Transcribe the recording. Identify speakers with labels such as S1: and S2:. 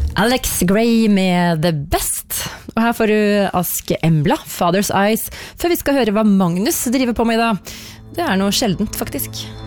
S1: Alex Gray med The Best. Og her får du Ask Embla, Father's Eyes, før vi skal høre hva Magnus driver på med i dag. Det noe sjeldent, faktisk.